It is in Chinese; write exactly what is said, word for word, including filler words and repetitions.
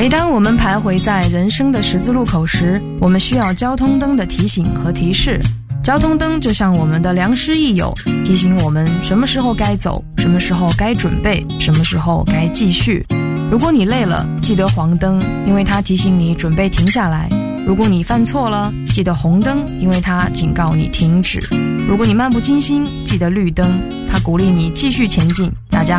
每当我们徘徊在人生的十字路口时，我们需要交通灯的提醒和提示。交通灯就像我们的良师益友，提醒我们什么时候该走，什么时候该准备，什么时候该继续。如果你累了，记得黄灯，因为它提醒你准备停下来。如果你犯错了，记得红灯，因为它警告你停止。如果你漫不经心，记得绿灯，它鼓励你继续前进。大家